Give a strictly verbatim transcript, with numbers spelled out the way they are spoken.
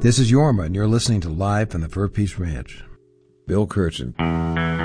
This is Yorma, and you're listening to Live from the Fur Peace Ranch. Bill Kirchen.